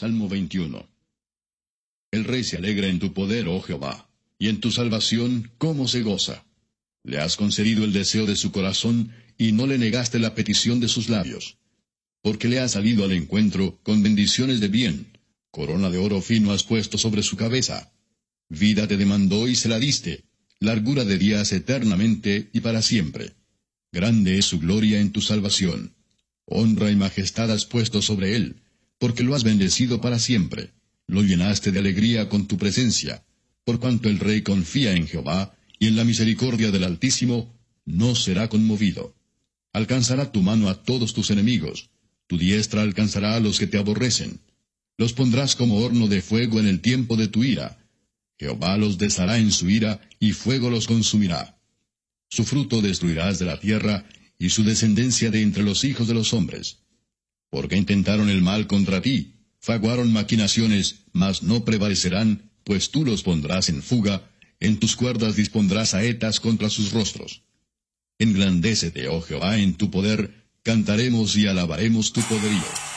Salmo 21. El rey se alegra en tu poder, oh Jehová, y en tu salvación, cómo se goza. Le has concedido el deseo de su corazón, y no le negaste la petición de sus labios. Porque le has salido al encuentro con bendiciones de bien. Corona de oro fino has puesto sobre su cabeza. Vida te demandó y se la diste. Largura de días eternamente y para siempre. Grande es su gloria en tu salvación. Honra y majestad has puesto sobre él, porque lo has bendecido para siempre. Lo llenaste de alegría con tu presencia. Por cuanto el rey confía en Jehová, y en la misericordia del Altísimo, no será conmovido. Alcanzará tu mano a todos tus enemigos. Tu diestra alcanzará a los que te aborrecen. Los pondrás como horno de fuego en el tiempo de tu ira. Jehová los deshará en su ira, y fuego los consumirá. Su fruto destruirás de la tierra, y su descendencia de entre los hijos de los hombres. Porque intentaron el mal contra ti, fraguaron maquinaciones, mas no prevalecerán, pues tú los pondrás en fuga, en tus cuerdas dispondrás saetas contra sus rostros. Engrandécete, oh Jehová, en tu poder, cantaremos y alabaremos tu poderío.